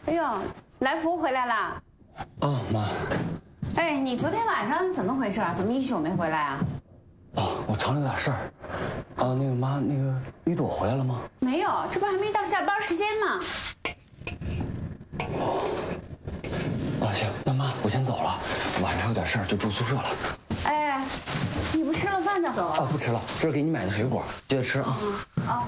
哎呦，来福回来啦！ 啊，妈。 哎，你昨天晚上怎么回事？怎么一宿没回来啊？ 哦，我厂里有点事儿。啊，那个妈，那个一朵回来了吗？ 没有，这不还没到下班时间吗？ 啊，行，那妈，我先走了，晚上还有点事儿，就住宿舍了。 哎，你不吃了饭再走啊？ 不吃了，这是给你买的水果，接着吃啊。 啊。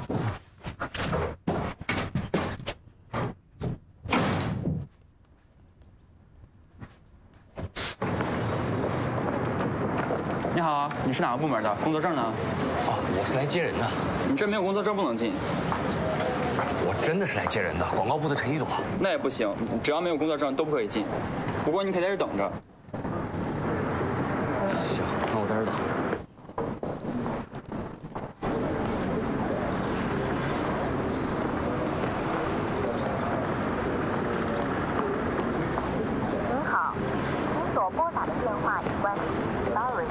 你好，你是哪个部门的？工作证呢？ 哦，我是来接人的。 你这没有工作证不能进。 我真的是来接人的，广告部的陈一朵。 那也不行，只要没有工作证都不可以进。不过你可以在这等着。 行，那我在这等。 您好，您所拨打的电话已关机 ，sorry。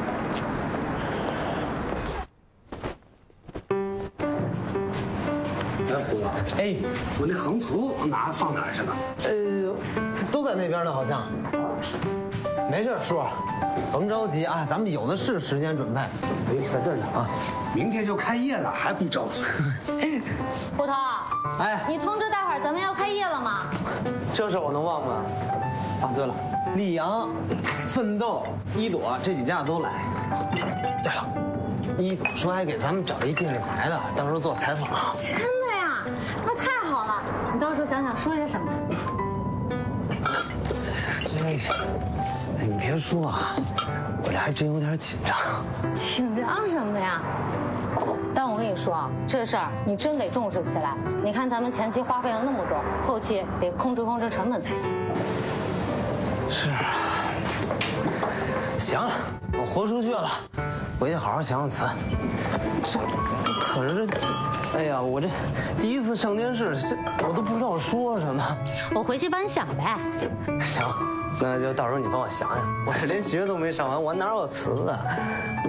哎，我那横幅放哪儿去了？ 都在那边呢，好像。没事，叔，甭着急啊，咱们有的是时间准备。 哎，在这儿呢啊，明天就开业了，还不着急？ 捕头， 哎， 你通知待会儿咱们要开业了吗？ 这事我能忘吗？啊，对了，溧阳、奋斗、一朵这几家都来。对了，一朵说还给咱们找一电视台的，到时候做采访。 真的呀？那太好了！你到时候想想说些什么。 哎，你别说啊，我这还真有点紧张。 紧张什么呀？但我跟你说啊，这事儿你真得重视起来。你看咱们前期花费了那么多，后期得控制成本才行。 是啊，行，我豁出去了，回去好好想想词。可是这，哎呀，我这第一次上电视，我都不知道说什么。 我回去帮你想呗。 行，那就到时候你帮我想想。我这连学都没上完，我哪有词啊？